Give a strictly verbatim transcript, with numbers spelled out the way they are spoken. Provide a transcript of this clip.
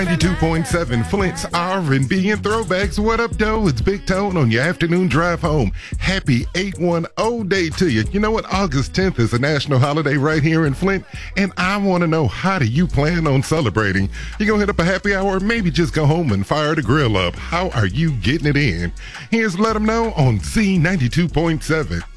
ninety-two point seven Flint's R and B and Throwbacks. What up, though? It's Big Tone on your afternoon drive home. Happy eight one zero day to you. You know what? August tenth is a national holiday right here in Flint, and I want to know, how do you plan on celebrating? You gonna hit up a happy hour, or maybe just go home and fire the grill up? How are you getting it in? Here's Let 'em Know on Z ninety-two point seven.